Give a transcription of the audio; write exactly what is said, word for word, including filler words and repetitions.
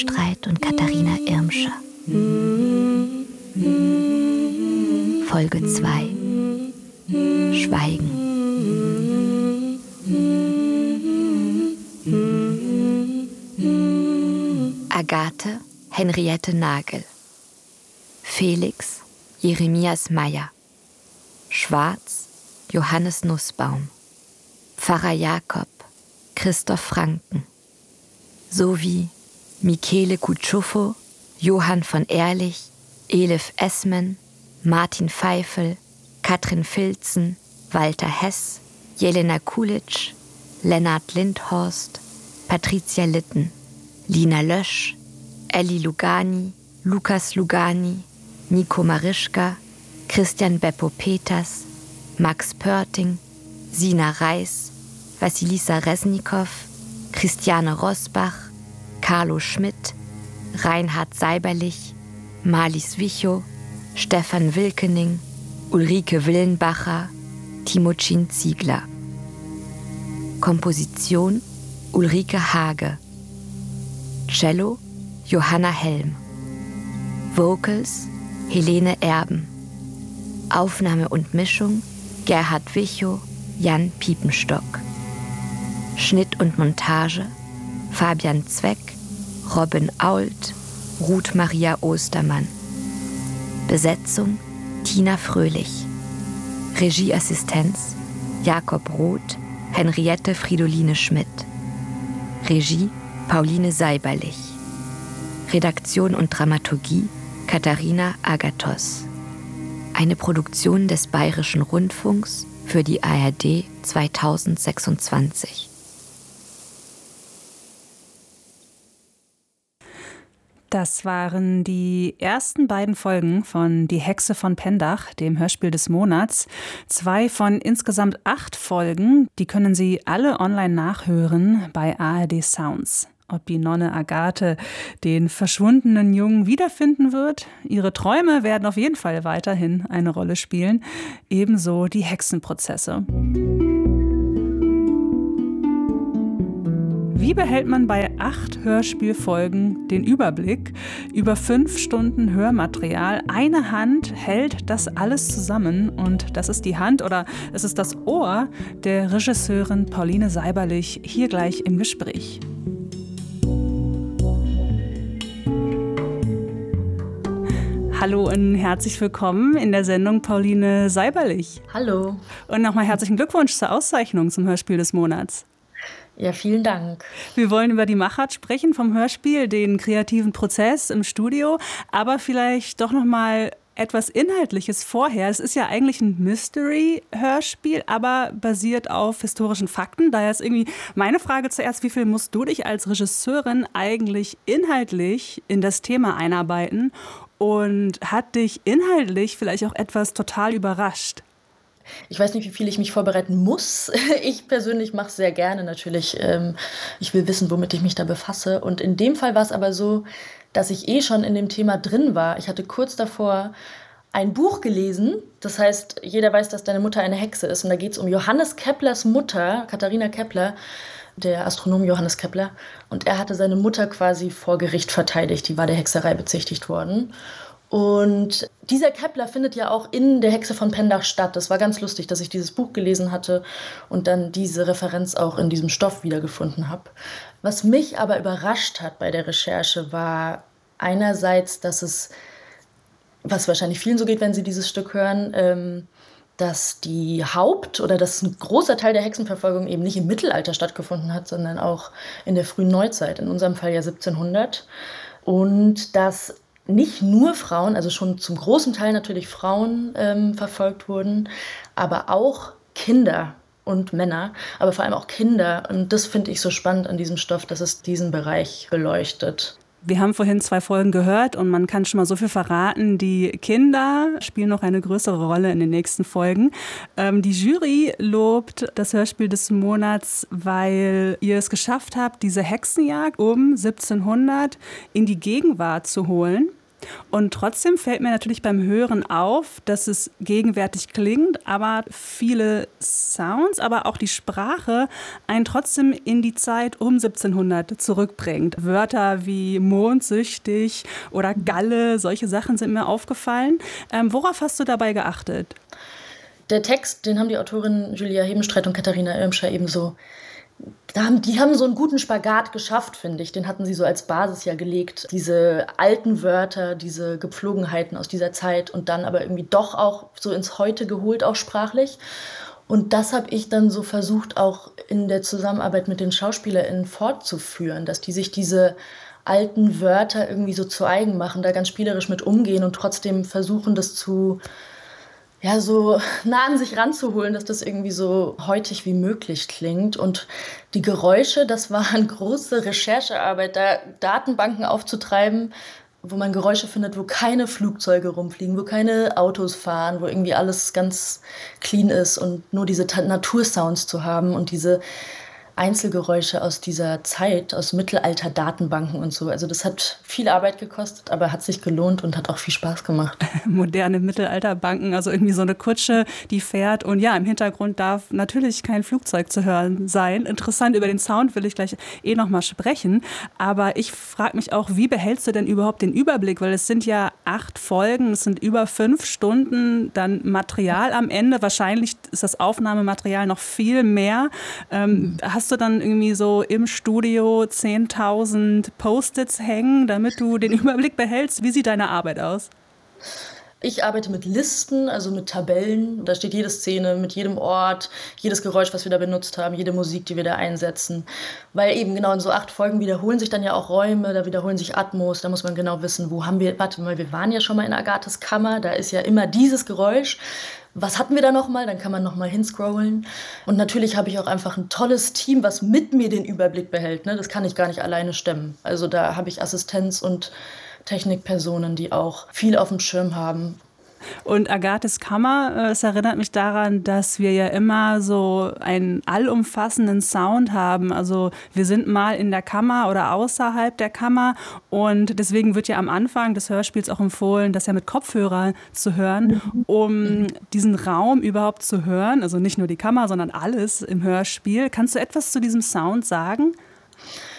Streit und Katharina Irmscher. Folge zwei. Schweigen. Agathe Henriette Nagel. Felix Jeremias Meyer. Schwarz Johannes Nussbaum. Pfarrer Jakob Christoph Franken. Sowie Michele Kutschuffo, Johann von Ehrlich, Elif Esmen, Martin Pfeifel, Katrin Filzen, Walter Hess, Jelena Kulitsch, Lennart Lindhorst, Patricia Litten, Lina Lösch, Elli Lugani, Lukas Lugani, Nico Marischka, Christian Beppo Peters, Max Pörting, Sina Reis, Vassilisa Resnikow, Christiane Rosbach, Carlo Schmidt, Reinhard Seiberlich, Marlies Wichow, Stefan Wilkening, Ulrike Willenbacher, Timocin Ziegler. Komposition Ulrike Hage. Cello Johanna Helm. Vocals Helene Erben. Aufnahme und Mischung Gerhard Wichow, Jan Piepenstock. Schnitt und Montage Fabian Zweck, Robin Ault, Ruth Maria Ostermann. Besetzung Tina Fröhlich. Regieassistenz Jakob Roth, Henriette Fridoline Schmidt. Regie Pauline Seiberlich. Redaktion und Dramaturgie Katharina Agathos. Eine Produktion des Bayerischen Rundfunks für die A R D zweitausendsechsundzwanzig. Das waren die ersten beiden Folgen von Die Hexe von Pendach, dem Hörspiel des Monats. Zwei von insgesamt acht Folgen, die können Sie alle online nachhören bei A R D Sounds. Ob die Nonne Agathe den verschwundenen Jungen wiederfinden wird? Ihre Träume werden auf jeden Fall weiterhin eine Rolle spielen. Ebenso die Hexenprozesse. Wie behält man bei acht Hörspielfolgen den Überblick über fünf Stunden Hörmaterial? Eine Hand hält das alles zusammen und das ist die Hand oder es ist das Ohr der Regisseurin Pauline Seiberlich hier gleich im Gespräch. Hallo und herzlich willkommen in der Sendung Pauline Seiberlich. Hallo. Und nochmal herzlichen Glückwunsch zur Auszeichnung zum Hörspiel des Monats. Ja, vielen Dank. Wir wollen über die Machart sprechen vom Hörspiel, den kreativen Prozess im Studio, aber vielleicht doch noch mal etwas Inhaltliches vorher. Es ist ja eigentlich ein Mystery-Hörspiel, aber basiert auf historischen Fakten. Daher ist irgendwie meine Frage zuerst, wie viel musst du dich als Regisseurin eigentlich inhaltlich in das Thema einarbeiten und hat dich inhaltlich vielleicht auch etwas total überrascht? Ich weiß nicht, wie viel ich mich vorbereiten muss. Ich persönlich mache es sehr gerne natürlich. Ich will wissen, womit ich mich da befasse. Und in dem Fall war es aber so, dass ich eh schon in dem Thema drin war. Ich hatte kurz davor ein Buch gelesen. Das heißt, jeder weiß, dass deine Mutter eine Hexe ist. Und da geht es um Johannes Keplers Mutter, Katharina Kepler, der Astronom Johannes Kepler. Und er hatte seine Mutter quasi vor Gericht verteidigt. Die war der Hexerei bezichtigt worden. Und dieser Kepler findet ja auch in der Hexe von Pendach statt. Das war ganz lustig, dass ich dieses Buch gelesen hatte und dann diese Referenz auch in diesem Stoff wiedergefunden habe. Was mich aber überrascht hat bei der Recherche, war einerseits, dass es, was wahrscheinlich vielen so geht, wenn sie dieses Stück hören, ähm, dass die Haupt- oder dass ein großer Teil der Hexenverfolgung eben nicht im Mittelalter stattgefunden hat, sondern auch in der frühen Neuzeit, in unserem Fall ja siebzehnhundert. Und dass nicht nur Frauen, also schon zum großen Teil natürlich Frauen ähm, verfolgt wurden, aber auch Kinder und Männer, aber vor allem auch Kinder. Und das finde ich so spannend an diesem Stoff, dass es diesen Bereich beleuchtet. Wir haben vorhin zwei Folgen gehört und man kann schon mal so viel verraten. Die Kinder spielen noch eine größere Rolle in den nächsten Folgen. Ähm, die Jury lobt das Hörspiel des Monats, weil ihr es geschafft habt, diese Hexenjagd um siebzehnhundert in die Gegenwart zu holen. Und trotzdem fällt mir natürlich beim Hören auf, dass es gegenwärtig klingt, aber viele Sounds, aber auch die Sprache einen trotzdem in die Zeit um siebzehnhundert zurückbringt. Wörter wie mondsüchtig oder Galle, solche Sachen sind mir aufgefallen. Ähm, worauf hast du dabei geachtet? Der Text, den haben die Autorinnen Julia Hebenstreit und Katharina Irmscher ebenso. Da haben, die haben so einen guten Spagat geschafft, finde ich. Den hatten sie so als Basis ja gelegt. Diese alten Wörter, diese Gepflogenheiten aus dieser Zeit und dann aber irgendwie doch auch so ins Heute geholt, auch sprachlich. Und das habe ich dann so versucht, auch in der Zusammenarbeit mit den SchauspielerInnen fortzuführen, dass die sich diese alten Wörter irgendwie so zu eigen machen, da ganz spielerisch mit umgehen und trotzdem versuchen, das zu... ja, so nah an sich ranzuholen, dass das irgendwie so heutig wie möglich klingt. Und die Geräusche, das war eine große Recherchearbeit, da Datenbanken aufzutreiben, wo man Geräusche findet, wo keine Flugzeuge rumfliegen, wo keine Autos fahren, wo irgendwie alles ganz clean ist und nur diese Natursounds zu haben und diese Einzelgeräusche aus dieser Zeit, aus Mittelalter-Datenbanken und so. Also das hat viel Arbeit gekostet, aber hat sich gelohnt und hat auch viel Spaß gemacht. Moderne Mittelalterbanken, also irgendwie so eine Kutsche, die fährt und ja, im Hintergrund darf natürlich kein Flugzeug zu hören sein. Interessant, über den Sound will ich gleich eh noch mal sprechen, aber ich frage mich auch, wie behältst du denn überhaupt den Überblick, weil es sind ja acht Folgen, es sind über fünf Stunden dann Material am Ende, wahrscheinlich ist das Aufnahmematerial noch viel mehr. Ähm, hast du dann irgendwie so im Studio zehntausend Post-its hängen, damit du den Überblick behältst? Wie sieht deine Arbeit aus? Ich arbeite mit Listen, also mit Tabellen. Da steht jede Szene mit jedem Ort, jedes Geräusch, was wir da benutzt haben, jede Musik, die wir da einsetzen. Weil eben genau in so acht Folgen wiederholen sich dann ja auch Räume, da wiederholen sich Atmos, da muss man genau wissen, wo haben wir, warte mal, wir waren ja schon mal in Agathes Kammer, da ist ja immer dieses Geräusch. Was hatten wir da nochmal? Dann kann man nochmal hinscrollen. Und natürlich habe ich auch einfach ein tolles Team, was mit mir den Überblick behält. Ne? Das kann ich gar nicht alleine stemmen. Also da habe ich Assistenz und Technikpersonen, die auch viel auf dem Schirm haben. Und Agathes Kammer, es erinnert mich daran, dass wir ja immer so einen allumfassenden Sound haben. Also wir sind mal in der Kammer oder außerhalb der Kammer und deswegen wird ja am Anfang des Hörspiels auch empfohlen, das ja mit Kopfhörern zu hören, um diesen Raum überhaupt zu hören. Also nicht nur die Kammer, sondern alles im Hörspiel. Kannst du etwas zu diesem Sound sagen?